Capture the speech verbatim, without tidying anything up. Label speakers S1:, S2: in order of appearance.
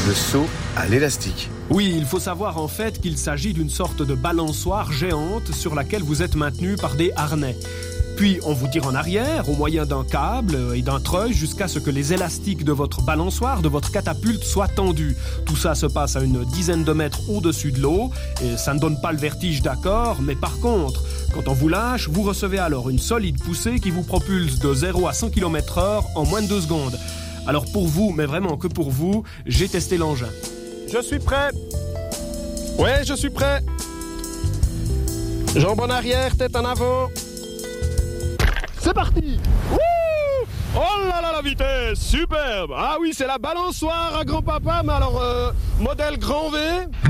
S1: Le saut à l'élastique.
S2: Oui, il faut savoir en fait qu'il s'agit d'une sorte de balançoire géante sur laquelle vous êtes maintenu par des harnais. Puis on vous tire en arrière au moyen d'un câble et d'un treuil jusqu'à ce que les élastiques de votre balançoire, de votre catapulte soient tendus. Tout ça se passe à une dizaine de mètres au-dessus de l'eau et ça ne donne pas le vertige, d'accord, mais par contre, quand on vous lâche, vous recevez alors une solide poussée qui vous propulse de zéro à cent kilomètres heure en moins de deux secondes. Alors pour vous, mais vraiment que pour vous, j'ai testé l'engin.
S3: Je suis prêt. Ouais, je suis prêt. Jambes en arrière, tête en avant. C'est parti. Wouh! Oh là là, la vitesse, superbe. Ah oui, c'est la balançoire à grand-papa, mais alors, euh, modèle grand V.